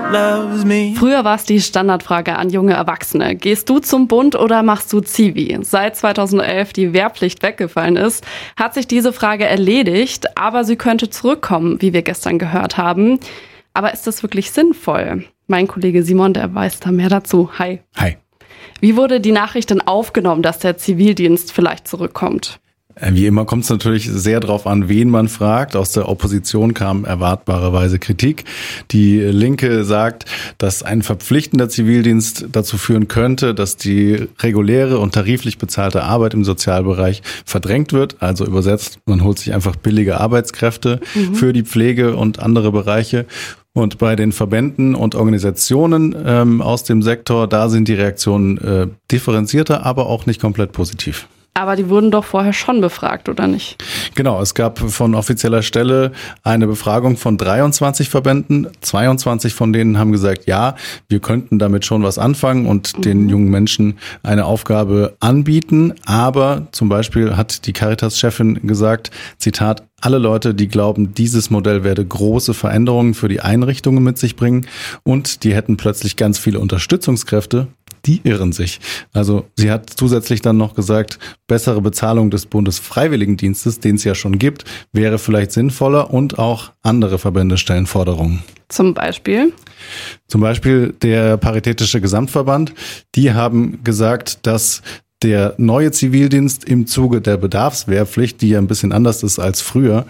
loves me. Früher war es die Standardfrage an junge Erwachsene. Gehst du zum Bund oder machst du Zivi? Seit 2011 die Wehrpflicht weggefallen ist, hat sich diese Frage erledigt, aber sie könnte zurückkommen, wie wir gestern gehört haben. Aber ist das wirklich sinnvoll? Mein Kollege Simon, der weiß da mehr dazu. Hi. Hi. Wie wurde die Nachricht denn aufgenommen, dass der Zivildienst vielleicht zurückkommt? Wie immer kommt es natürlich sehr darauf an, wen man fragt. Aus der Opposition kam erwartbarerweise Kritik. Die Linke sagt, dass ein verpflichtender Zivildienst dazu führen könnte, dass die reguläre und tariflich bezahlte Arbeit im Sozialbereich verdrängt wird. Also übersetzt, man holt sich einfach billige Arbeitskräfte für die Pflege und andere Bereiche. Und bei den Verbänden und Organisationen aus dem Sektor, da sind die Reaktionen differenzierter, aber auch nicht komplett positiv. Aber die wurden doch vorher schon befragt, oder nicht? Genau, es gab von offizieller Stelle eine Befragung von 23 Verbänden. 22 von denen haben gesagt, ja, wir könnten damit schon was anfangen und den jungen Menschen eine Aufgabe anbieten. Aber zum Beispiel hat die Caritas-Chefin gesagt, Zitat, alle Leute, die glauben, dieses Modell werde große Veränderungen für die Einrichtungen mit sich bringen und die hätten plötzlich ganz viele Unterstützungskräfte, die irren sich. Also sie hat zusätzlich dann noch gesagt, bessere Bezahlung des Bundesfreiwilligendienstes, den es ja schon gibt, wäre vielleicht sinnvoller und auch andere Verbände stellen Forderungen. Zum Beispiel? Zum Beispiel der Paritätische Gesamtverband. Die haben gesagt, dass der neue Zivildienst im Zuge der Bedarfswehrpflicht, die ja ein bisschen anders ist als früher,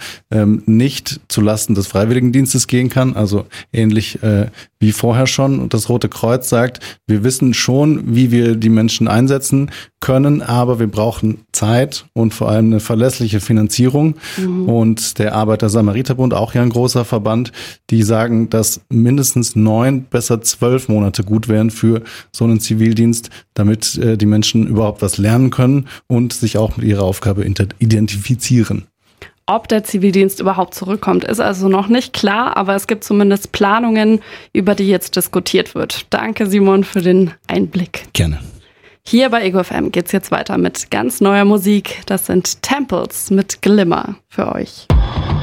nicht zulasten des Freiwilligendienstes gehen kann. Also ähnlich wie vorher schon. Und das Rote Kreuz sagt, wir wissen schon, wie wir die Menschen einsetzen können, aber wir brauchen Zeit und vor allem eine verlässliche Finanzierung. Und der Arbeiter-Samariter-Bund, auch ja ein großer Verband, die sagen, dass mindestens 9, besser 12 Monate gut wären für so einen Zivildienst, damit die Menschen überhaupt was lernen können und sich auch mit ihrer Aufgabe identifizieren. Ob der Zivildienst überhaupt zurückkommt, ist also noch nicht klar, aber es gibt zumindest Planungen, über die jetzt diskutiert wird. Danke, Simon, für den Einblick. Gerne. Hier bei Ego FM geht's jetzt weiter mit ganz neuer Musik. Das sind Temples mit Glimmer für euch.